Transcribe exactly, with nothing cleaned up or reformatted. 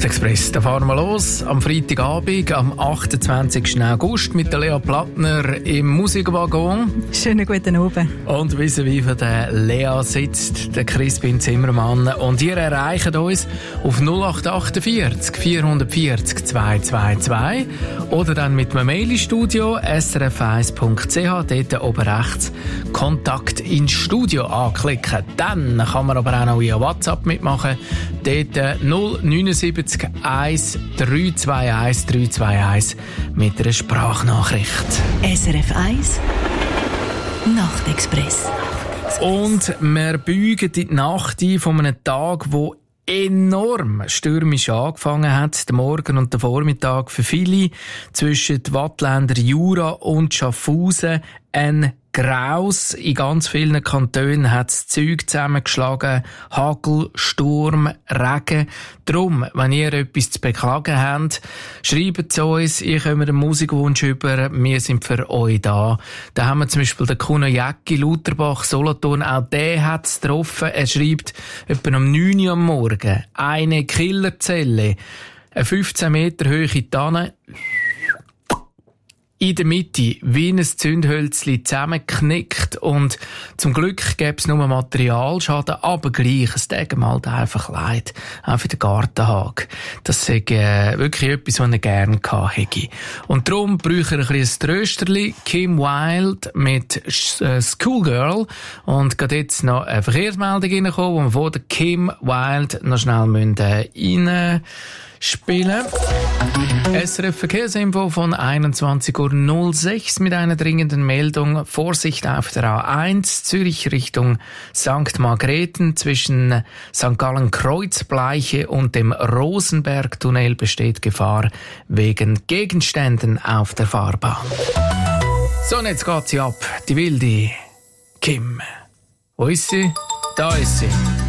Nachtexpress, da fahren wir los am Freitagabend, am achtundzwanzigsten August mit der Lea Plattner im Musikwaggon. Schönen guten Abend. Und vis-à-vis von der Lea sitzt der Crispin Zimmermann. Und ihr erreicht uns auf null acht achtundvierzig vierhundertvierzig zweihundertzweiundzwanzig oder dann mit einem Mail ins Studio s r f eins punkt c h, dort oben rechts Kontakt ins Studio anklicken. Dann kann man aber auch noch via WhatsApp mitmachen. Dort null neun sieben eins drei zwei eins drei zwei eins mit einer Sprachnachricht. S R F eins Nachtexpress. Und wir beugen in die Nacht ein von einem Tag, wo enorm stürmisch angefangen hat. Der Morgen und der Vormittag für viele zwischen Wattländer Jura und Schaffhausen ein Graus. In ganz vielen Kantonen hat das Zeug zusammengeschlagen. Hagel, Sturm, Regen. Drum, wenn ihr etwas zu beklagen habt, schreibt zu uns. Ich komme einen Musikwunsch über. Wir sind für euch da. Da haben wir zum Beispiel den Kuno Jäcki, Lutherbach, Solothurn. Auch der hat es getroffen. Er schreibt etwa um neun Uhr am Morgen. Eine Killerzelle. Eine fünfzehn Meter hohe Tanne. In der Mitte, wie ein Zündhölzli zusammengeknickt. Und zum Glück gäbe es nur Materialschaden, aber gleich, es tut ihm halt einfach leid. Auch für den Gartenhag. Das ist äh, wirklich etwas, was er gerne gehabt hätte. Und darum brauche ich ein bisschen ein Trösterli. Kim Wilde mit äh, Schoolgirl. Und gerade jetzt noch eine Verkehrsmeldung reingekommen, wo wir vor der Kim Wilde noch schnell müssen, äh, rein spielen. S R F Verkehrsinfo von einundzwanzig Uhr null sechs mit einer dringenden Meldung. Vorsicht auf der A eins, Zürich Richtung Sankt Margrethen. Zwischen Sankt Gallen Kreuzbleiche und dem Rosenbergtunnel besteht Gefahr wegen Gegenständen auf der Fahrbahn. So, und jetzt geht sie ab. Die wilde Kim. Wo ist sie? Da ist sie.